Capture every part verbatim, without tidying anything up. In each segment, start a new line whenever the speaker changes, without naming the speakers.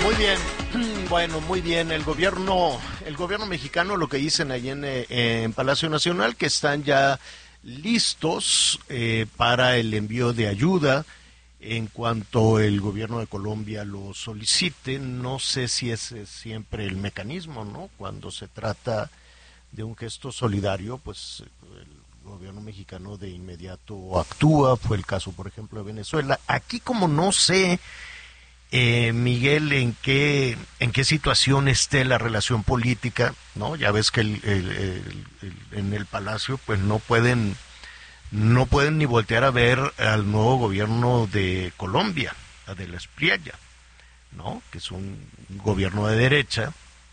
Muy bien, bueno, muy bien. El gobierno, el gobierno mexicano, lo que dicen ahí en, eh, en Palacio Nacional, que están ya listos eh, para el envío de ayuda en cuanto el gobierno de Colombia lo solicite. No sé si ese es siempre el mecanismo, ¿no? Cuando se trata de un gesto solidario, pues el gobierno mexicano de inmediato actúa. Fue el caso, por ejemplo, de Venezuela. Aquí, como no sé, eh, Miguel, en qué en qué situación esté la relación política, ¿no? Ya ves que el, el, el, el, en el Palacio, pues no pueden no pueden ni voltear a ver al nuevo gobierno de Colombia, a de la Espriella, ¿no? Que es un gobierno de derecha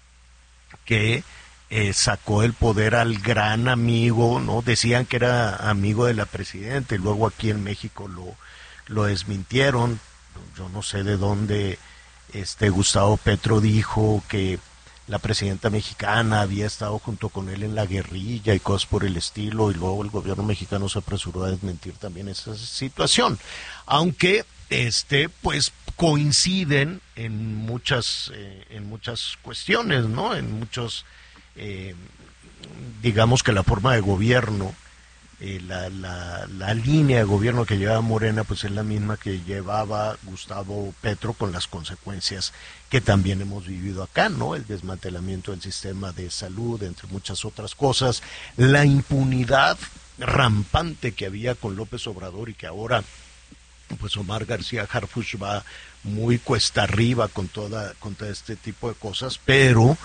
que eh, sacó el poder al gran amigo, ¿no? Decían que era amigo de la presidenta y luego aquí en México lo, lo desmintieron. Yo no sé de dónde este Gustavo Petro dijo que la presidenta mexicana había estado junto con él en la guerrilla y cosas por el estilo, y luego el gobierno mexicano se apresuró a desmentir también esa situación, aunque este pues coinciden en muchas eh, en muchas cuestiones, ¿no? En muchos eh, digamos que la forma de gobierno, eh, la, la, la línea de gobierno que llevaba Morena, pues es la misma que llevaba Gustavo Petro, con las consecuencias que también hemos vivido acá, ¿no? El desmantelamiento del sistema de salud, entre muchas otras cosas, la impunidad rampante que había con López Obrador y que ahora pues Omar García Harfuch va muy cuesta arriba con toda con todo este tipo de cosas, pero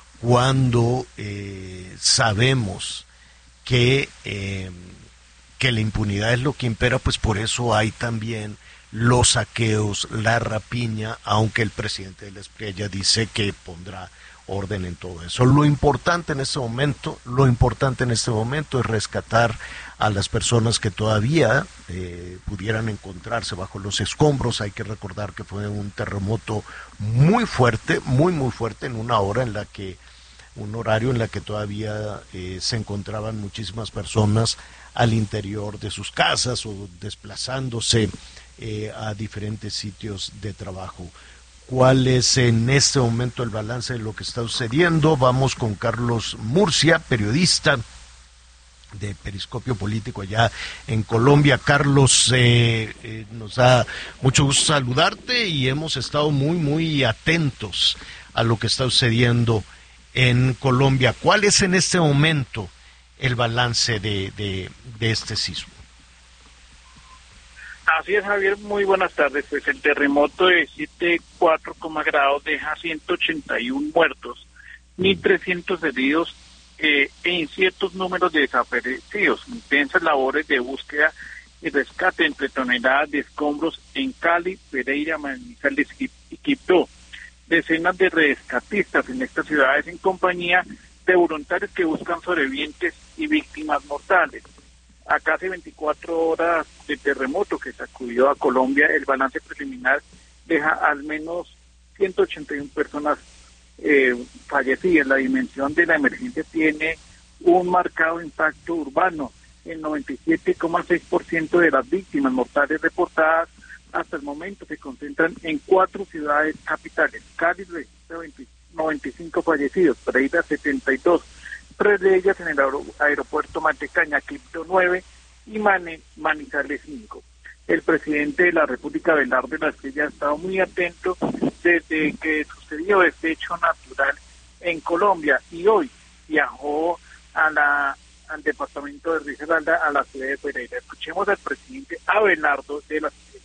cuando eh, sabemos que, eh, que la impunidad es lo que impera, pues por eso hay también los saqueos, la rapiña, aunque el presidente de la Espriella dice que pondrá orden en todo eso. Lo importante en este momento, lo importante en este momento es rescatar a las personas que todavía eh, pudieran encontrarse bajo los escombros. Hay que recordar que fue un terremoto muy fuerte, muy muy fuerte, en una hora en la que un horario en la que todavía eh, se encontraban muchísimas personas al interior de sus casas o desplazándose eh, a diferentes sitios de trabajo. ¿Cuál es en este momento el balance de lo que está sucediendo? Vamos con Carlos Murcia, periodista de Periscopio Político allá en Colombia. Carlos, eh, eh, nos da mucho gusto saludarte y hemos estado muy, muy atentos a lo que está sucediendo en Colombia. ¿Cuál es en este momento el balance de, de, de este sismo?
Así es, Javier, muy buenas tardes. Pues el terremoto de siete punto cuatro grados deja ciento ochenta y uno muertos, mil trescientos heridos eh, e inciertos números de desaparecidos. Intensas labores de búsqueda y rescate entre toneladas de escombros en Cali, Pereira, Manizales y Quibdó. Decenas de rescatistas en estas ciudades en compañía de voluntarios que buscan sobrevivientes y víctimas mortales. A casi veinticuatro horas de terremoto que sacudió a Colombia, el balance preliminar deja al menos ciento ochenta y una personas eh, fallecidas. La dimensión de la emergencia tiene un marcado impacto urbano. El noventa y siete coma seis por ciento de las víctimas mortales reportadas hasta el momento se concentran en cuatro ciudades capitales. Cali registra noventa y cinco fallecidos, Pereira setenta y dos, tres de ellas en el aeropuerto Mantecaña, Quibdó nueve y Mane, Manizales cinco. El presidente de la República, Abelardo de la Espriella, ha estado muy atento desde que sucedió este hecho natural en Colombia y hoy viajó a la al departamento de Risaralda, a la ciudad de Pereira. Escuchemos al presidente Abelardo de la Espriella.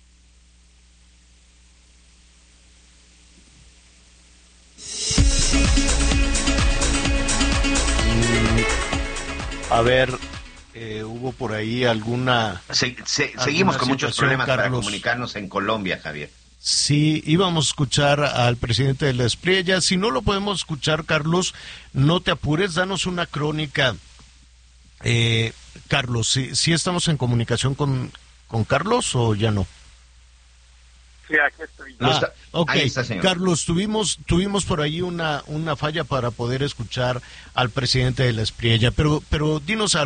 A ver, eh, hubo por ahí alguna...
Se, se, seguimos con muchos problemas
Carlos,
para comunicarnos en Colombia, Javier.
Sí, íbamos a escuchar al presidente de la Espriella. Si no lo podemos escuchar, Carlos, no te apures, danos una crónica. Eh, Carlos, ¿sí, sí estamos en comunicación con, con Carlos o ya no?
Sí, aquí estoy.
Ah,
está,
ok,
ahí está, señor.
Carlos, tuvimos tuvimos por ahí una una falla para poder escuchar al presidente de la Espriella, pero pero dinos algo.